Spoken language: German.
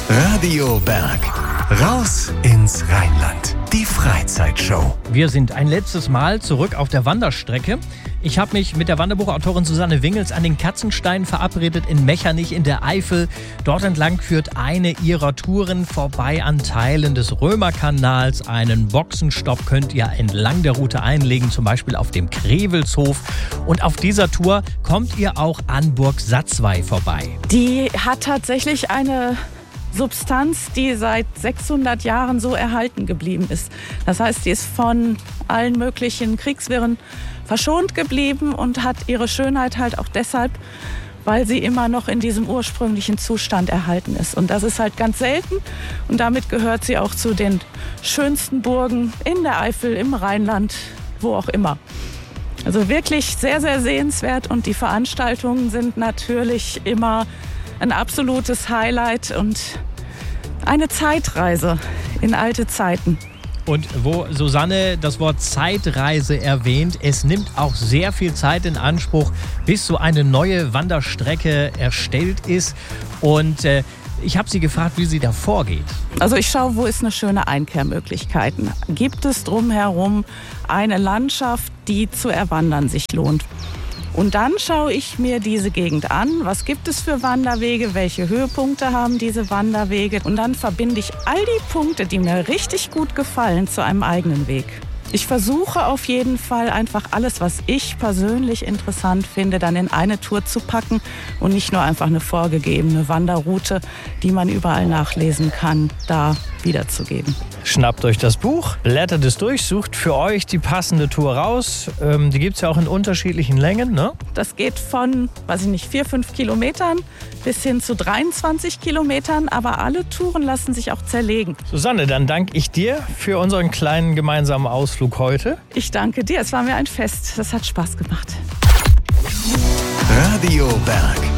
Radio Berg. Raus ins Rheinland. Die Freizeitshow. Wir sind ein letztes Mal zurück auf der Wanderstrecke. Ich habe mich mit der Wanderbuchautorin Susanne Wingels an den Katzensteinen verabredet in Mechernich in der Eifel. Dort entlang führt eine ihrer Touren vorbei an Teilen des Römerkanals. Einen Boxenstopp könnt ihr entlang der Route einlegen, zum Beispiel auf dem Krewelshof. Und auf dieser Tour kommt ihr auch an Burg Satzwey vorbei. Die hat tatsächlich eine Substanz, die seit 600 Jahren so erhalten geblieben ist. Das heißt, die ist von allen möglichen Kriegswirren verschont geblieben und hat ihre Schönheit halt auch deshalb, weil sie immer noch in diesem ursprünglichen Zustand erhalten ist. Und das ist halt ganz selten und damit gehört sie auch zu den schönsten Burgen in der Eifel, im Rheinland, wo auch immer. Also wirklich sehr, sehr sehenswert und die Veranstaltungen sind natürlich immer ein absolutes Highlight und eine Zeitreise in alte Zeiten. Und wo Susanne das Wort Zeitreise erwähnt, es nimmt auch sehr viel Zeit in Anspruch, bis so eine neue Wanderstrecke erstellt ist. Und ich habe sie gefragt, wie sie da vorgeht. Also ich schaue, wo ist eine schöne Einkehrmöglichkeit. Gibt es drumherum eine Landschaft, die zu erwandern sich lohnt? Und dann schaue ich mir diese Gegend an. Was gibt es für Wanderwege? Welche Höhepunkte haben diese Wanderwege? Und dann verbinde ich all die Punkte, die mir richtig gut gefallen, zu einem eigenen Weg. Ich versuche auf jeden Fall einfach alles, was ich persönlich interessant finde, dann in eine Tour zu packen und nicht nur einfach eine vorgegebene Wanderroute, die man überall nachlesen kann, da wiederzugeben. Schnappt euch das Buch, blättert es durch, sucht für euch die passende Tour raus. Die gibt es ja auch in unterschiedlichen Längen, ne? Das geht von, 4-5 Kilometern bis hin zu 23 Kilometern, aber alle Touren lassen sich auch zerlegen. Susanne, dann danke ich dir für unseren kleinen gemeinsamen Ausflug heute. Ich danke dir, es war mir ein Fest, das hat Spaß gemacht. Radio Berg.